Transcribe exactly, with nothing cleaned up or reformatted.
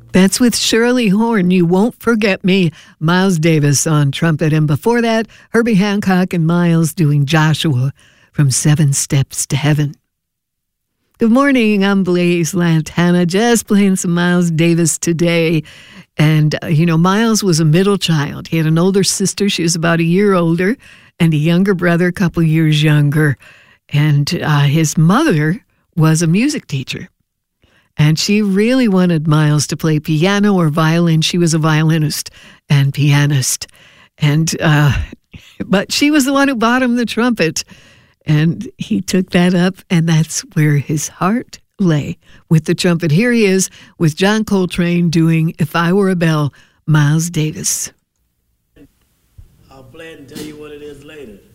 That's with Shirley Horn, You Won't Forget Me, Miles Davis on trumpet. And before that, Herbie Hancock and Miles doing Joshua from Seven Steps to Heaven. Good morning, I'm Blaze Lantana, just playing some Miles Davis today. And, uh, you know, Miles was a middle child. He had an older sister, she was about a year older, and a younger brother, a couple years younger. And uh, his mother was a music teacher. And she really wanted Miles to play piano or violin. She was a violinist and pianist. And, uh, but she was the one who bought him the trumpet. And he took that up, and that's where his heart lay, with the trumpet. Here he is with John Coltrane doing If I Were a Bell, Miles Davis. I'll play it and tell you what it is later.